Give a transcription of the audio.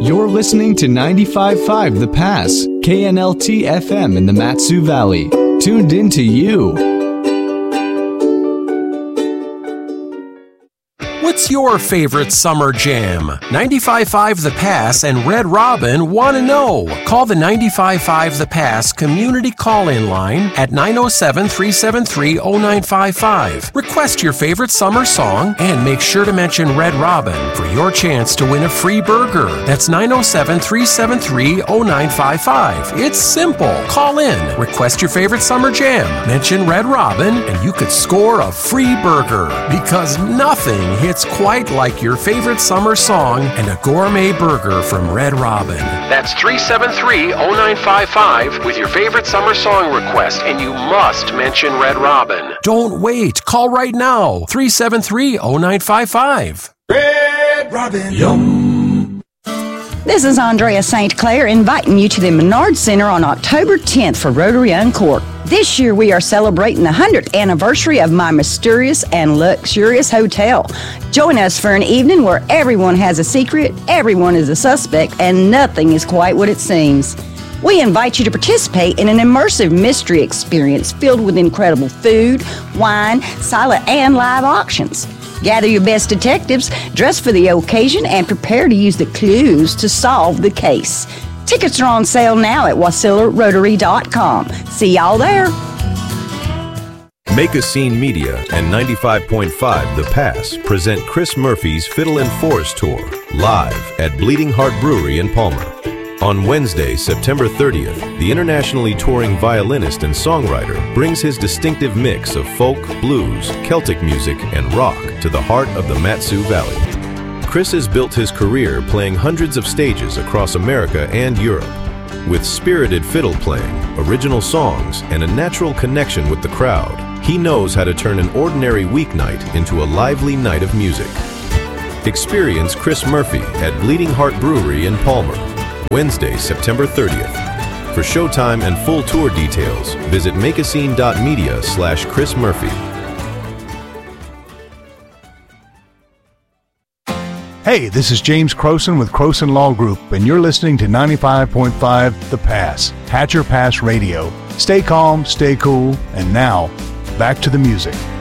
You're listening to 95.5 The Pass, KNLT FM in the Mat-Su Valley. Tuned in to you. What's your favorite summer jam? 95.5 The Pass and Red Robin want to know. Call the 95.5 The Pass community call-in line at 907-373-0955. Request your favorite summer song and make sure to mention Red Robin for your chance to win a free burger. That's 907-373-0955. It's simple. Call in, request your favorite summer jam, mention Red Robin, and you could score a free burger. Because nothing hits quite like your favorite summer song and a gourmet burger from Red Robin. That's 373-0955 with your favorite summer song request, and you must mention Red Robin. Don't wait. Call right now. 373-0955. Red Robin. Yum. This is Andrea St. Clair inviting you to the Menard Center on October 10th for Rotary Uncorked. This year we are celebrating the 100th anniversary of my mysterious and luxurious hotel. Join us for an evening where everyone has a secret, everyone is a suspect, and nothing is quite what it seems. We invite you to participate in an immersive mystery experience filled with incredible food, wine, silent and live auctions. Gather your best detectives, dress for the occasion, and prepare to use the clues to solve the case. Tickets are on sale now at WasillaRotary.com. See y'all there. Make a Scene Media and 95.5 The Pass present Chris Murphy's Fiddle and Forest Tour live at Bleeding Heart Brewery in Palmer. On Wednesday, September 30th, the internationally touring violinist and songwriter brings his distinctive mix of folk, blues, Celtic music, and rock to the heart of the Mat-Su Valley. Chris has built his career playing hundreds of stages across America and Europe. With spirited fiddle playing, original songs, and a natural connection with the crowd, he knows how to turn an ordinary weeknight into a lively night of music. Experience Chris Murphy at Bleeding Heart Brewery in Palmer, Wednesday, September 30th. For showtime and full tour details, visit makeascene.media/Chris Murphy. Hey, this is James Croson with Croson Law Group, and you're listening to 95.5 The Pass, Hatcher Pass Radio. Stay calm, stay cool, and now, back to the music.